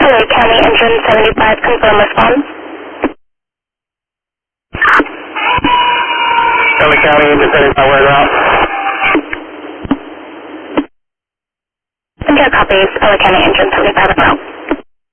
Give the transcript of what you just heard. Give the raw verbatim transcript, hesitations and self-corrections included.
L A County Engine seventy-five, confirm response. L A County Engine seventy-five, where route? Center copies, L A County Engine seventy-five, route.